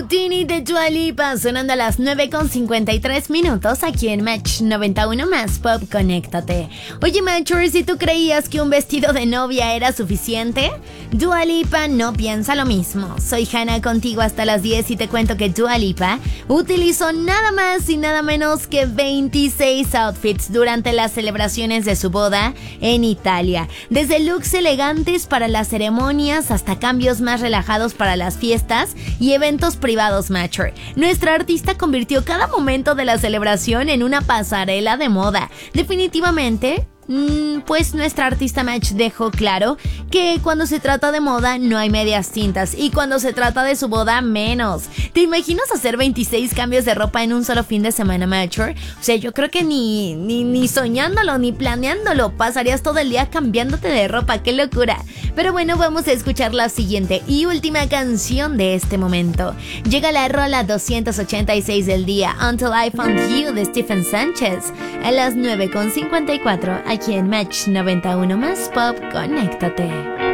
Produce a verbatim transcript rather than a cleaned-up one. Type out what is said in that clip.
Tini de Dua Lipa sonando a las nueve con cincuenta y tres minutos aquí en Match noventa y uno más Pop, conéctate. Oye, Matcher, si tú creías que un vestido de novia era suficiente, Dua Lipa no piensa lo mismo. Soy Hannah contigo hasta las diez y te cuento que Dua Lipa utilizó nada más y nada menos que veintiséis outfits durante las celebraciones de su boda en Italia. Desde looks elegantes para las ceremonias hasta cambios más relajados para las fiestas y eventos privados, Matcher. Nuestra artista convirtió cada momento de la celebración en una pasarela de moda. Definitivamente, Mm, pues nuestra artista Match dejó claro que cuando se trata de moda no hay medias tintas y cuando se trata de su boda menos. ¿Te imaginas hacer veintiséis cambios de ropa en un solo fin de semana, Matcher? O sea, yo creo que ni, ni, ni soñándolo ni planeándolo pasarías todo el día cambiándote de ropa. ¡Qué locura! Pero bueno, vamos a escuchar la siguiente y última canción de este momento. Llega la rola doscientos ochenta y seis del día, Until I Found You, de Stephen Sánchez, a las nueve con cincuenta y cuatro. Aquí en Match noventa y uno más Pop, conéctate.